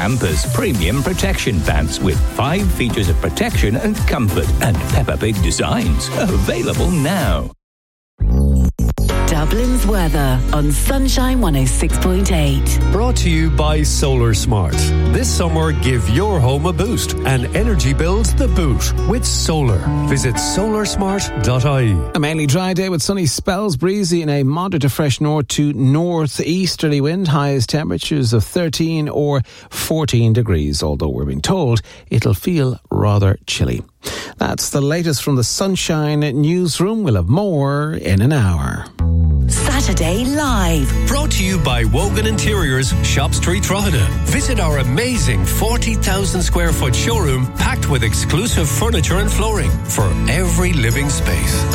Campus Premium Protection Pants with 5 features of protection and comfort and Peppa Pig designs. Available now. Dublin's weather on Sunshine 106.8. Brought to you by Solar Smart. This summer, give your home a boost and energy bills the boot with solar. Visit solarsmart.ie. A mainly dry day with sunny spells, breezy and a moderate to fresh north to northeasterly wind. Highest temperatures of 13 or 14 degrees, although we're being told it'll feel rather chilly. That's the latest from the Sunshine newsroom. We'll have more in an hour. Saturday Live. Brought to you by Wogan Interiors, Shop Street, Drogheda. Visit our amazing 40,000 square foot showroom packed with exclusive furniture and flooring for every living space.